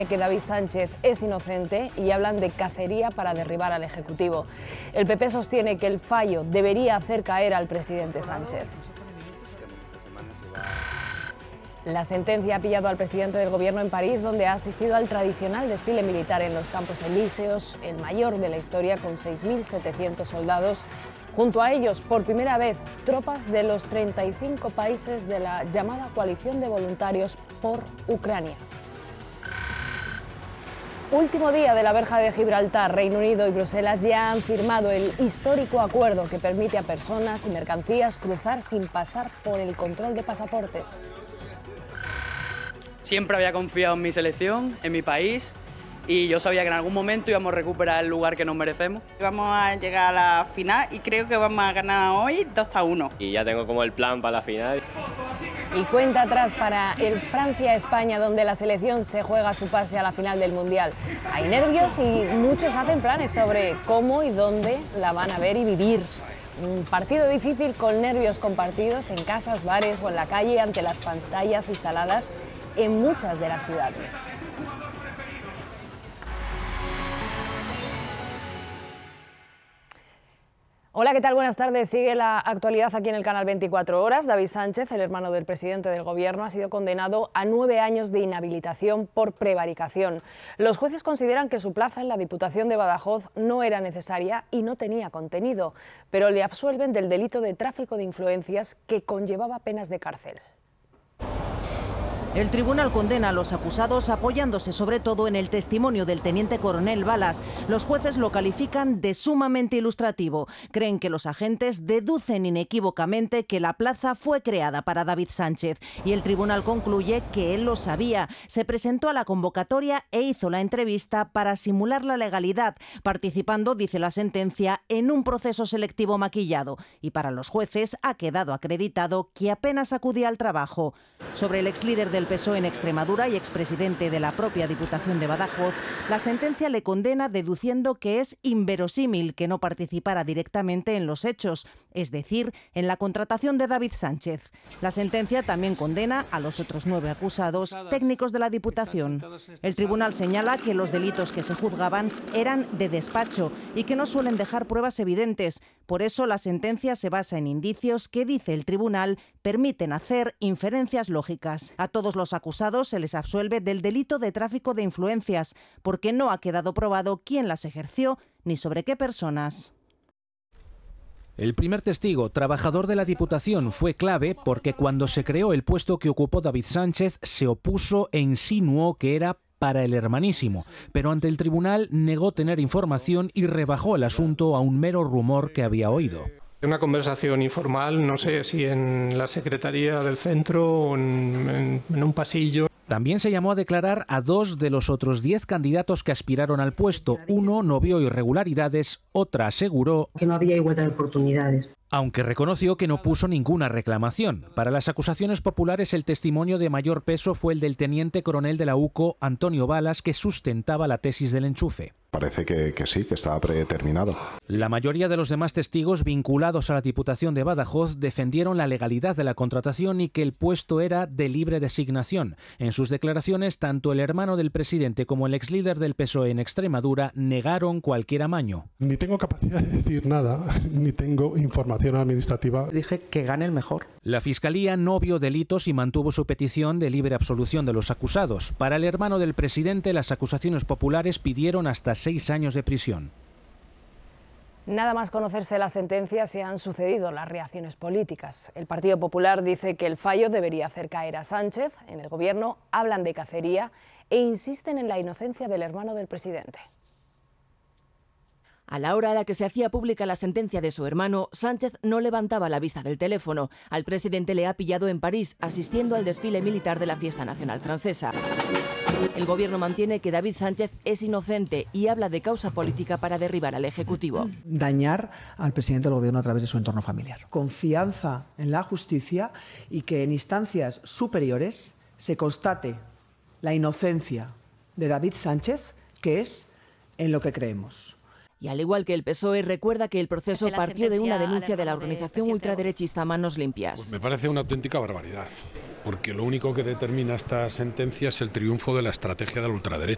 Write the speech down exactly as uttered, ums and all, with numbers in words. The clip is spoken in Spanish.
Que David Sánchez es inocente y hablan de cacería para derribar al Ejecutivo. El P P sostiene que el fallo debería hacer caer al presidente Sánchez. La sentencia ha pillado al presidente del Gobierno en París, donde ha asistido al tradicional desfile militar en los Campos Elíseos, el mayor de la historia, con seis mil setecientos soldados. Junto a ellos, por primera vez, tropas de los treinta y cinco países de la llamada Coalición de Voluntarios por Ucrania. Último día de la verja de Gibraltar. Reino Unido y Bruselas ya han firmado el histórico acuerdo que permite a personas y mercancías cruzar sin pasar por el control de pasaportes. Siempre había confiado en mi selección, en mi país, y yo sabía que en algún momento íbamos a recuperar el lugar que nos merecemos. Vamos a llegar a la final y creo que vamos a ganar hoy dos a uno. Y ya tengo como el plan para la final. Y cuenta atrás para el Francia-España, donde la selección se juega su pase a la final del Mundial. Hay nervios y muchos hacen planes sobre cómo y dónde la van a ver y vivir. Un partido difícil con nervios compartidos en casas, bares o en la calle ante las pantallas instaladas en muchas de las ciudades. Hola, ¿qué tal? Buenas tardes. Sigue la actualidad aquí en el canal veinticuatro horas. David Sánchez, el hermano del presidente del Gobierno, ha sido condenado a nueve años de inhabilitación por prevaricación. Los jueces consideran que su plaza en la Diputación de Badajoz no era necesaria y no tenía contenido, pero le absuelven del delito de tráfico de influencias que conllevaba penas de cárcel. El tribunal condena a los acusados apoyándose sobre todo en el testimonio del teniente coronel Balas. Los jueces lo califican de sumamente ilustrativo. Creen que los agentes deducen inequívocamente que la plaza fue creada para David Sánchez y el tribunal concluye que él lo sabía. Se presentó a la convocatoria e hizo la entrevista para simular la legalidad, participando, dice la sentencia, en un proceso selectivo maquillado. Y para los jueces ha quedado acreditado que apenas acudía al trabajo. Sobre el exlíder del P S O E en Extremadura y expresidente de la propia Diputación de Badajoz, la sentencia le condena deduciendo que es inverosímil que no participara directamente en los hechos, es decir, en la contratación de David Sánchez. La sentencia también condena a los otros nueve acusados técnicos de la Diputación. El tribunal señala que los delitos que se juzgaban eran de despacho y que no suelen dejar pruebas evidentes. Por eso la sentencia se basa en indicios que, dice el tribunal, permiten hacer inferencias lógicas. A todos los acusados se les absuelve del delito de tráfico de influencias, porque no ha quedado probado quién las ejerció ni sobre qué personas. El primer testigo, trabajador de la Diputación, fue clave porque cuando se creó el puesto que ocupó David Sánchez se opuso e insinuó que era para el hermanísimo, pero ante el tribunal negó tener información y rebajó el asunto a un mero rumor que había oído. Una conversación informal, no sé si en la secretaría del centro o en, en, en un pasillo. También se llamó a declarar a dos de los otros diez candidatos que aspiraron al puesto. Uno no vio irregularidades, otra aseguró que no había igualdad de oportunidades. Aunque reconoció que no puso ninguna reclamación. Para las acusaciones populares, el testimonio de mayor peso fue el del teniente coronel de la UCO, Antonio Balas, que sustentaba la tesis del enchufe. Parece que, que sí, que estaba predeterminado. La mayoría de los demás testigos vinculados a la Diputación de Badajoz defendieron la legalidad de la contratación y que el puesto era de libre designación. En sus declaraciones, tanto el hermano del presidente como el exlíder del P S O E en Extremadura negaron cualquier amaño. Ni tengo capacidad de decir nada, ni tengo información administrativa. Dije que gane el mejor. La Fiscalía no vio delitos y mantuvo su petición de libre absolución de los acusados. Para el hermano del presidente, las acusaciones populares pidieron hasta seis años de prisión. Nada más conocerse la sentencia se han sucedido las reacciones políticas. El Partido Popular dice que el fallo debería hacer caer a Sánchez. En el Gobierno hablan de cacería e insisten en la inocencia del hermano del presidente. A la hora a la que se hacía pública la sentencia de su hermano, Sánchez no levantaba la vista del teléfono. Al presidente le ha pillado en París, asistiendo al desfile militar de la fiesta nacional francesa. El Gobierno mantiene que David Sánchez es inocente y habla de causa política para derribar al Ejecutivo. Dañar al presidente del Gobierno a través de su entorno familiar. Confianza en la justicia y que en instancias superiores se constate la inocencia de David Sánchez, que es en lo que creemos. Y al igual que el P S O E, recuerda que el proceso partió de una denuncia de la organización de ultraderechista Manos Limpias. Pues me parece una auténtica barbaridad, porque lo único que determina esta sentencia es el triunfo de la estrategia de la ultraderecha.